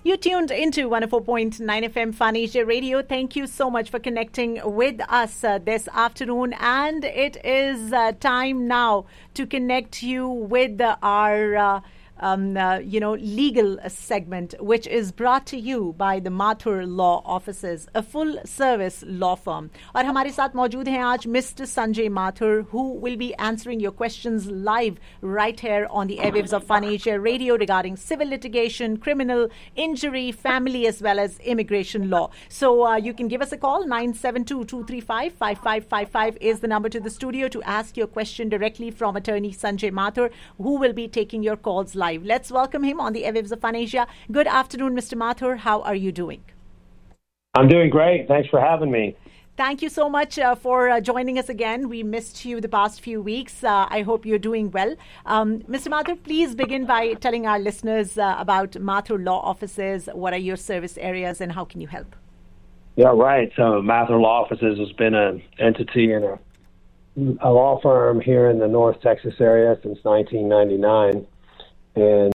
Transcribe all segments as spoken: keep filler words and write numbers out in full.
You tuned into one oh four point nine F M Fun Asia Radio. Thank you so much for connecting with us uh, this afternoon. And it is uh, time now to connect you with uh, our uh, Um, uh, you know, legal segment, which is brought to you by the Mathur Law Offices, a full-service law firm. और हमारे साथ मौजूद हैं आज mister Sanjay Mathur, who will be answering your questions live right here on the airwaves of Fun Asia Radio regarding civil litigation, criminal, injury, family, as well as immigration law. So uh, you can give us a call. nine seven two, two three five, five five five five is the number to the studio to ask your question directly from attorney Sanjay Mathur, who will be taking your calls live. Let's welcome him on the airwaves of Fun Asia. Good afternoon, Mister Mathur. How are you doing? I'm doing great. Thanks for having me. Thank you so much uh, for uh, joining us again. We missed you the past few weeks. Uh, I hope you're doing well. Um, Mister Mathur, please begin by telling our listeners uh, about Mathur Law Offices. What are your service areas and how can you help? Yeah, right. So Mathur Law Offices has been an entity and a, a law firm here in the North Texas area since nineteen ninety-nine. And,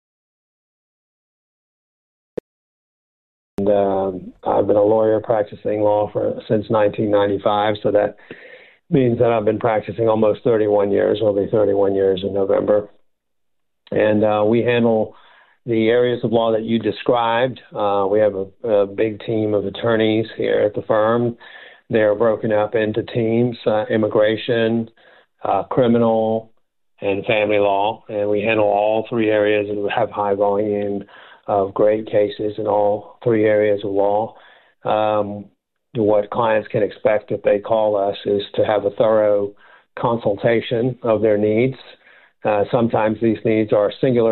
and um, I've been a lawyer practicing law for since nineteen ninety-five, so that means that I've been practicing almost thirty-one years. It'll be thirty-one years in November. And uh, we handle the areas of law that you described. Uh, we have a, a big team of attorneys here at the firm. They're broken up into teams, uh, immigration, uh, criminal, and family law, and we handle all three areas and have high volume of great cases in all three areas of law. Um, what clients can expect if they call us is to have a thorough consultation of their needs. Uh, sometimes these needs are singular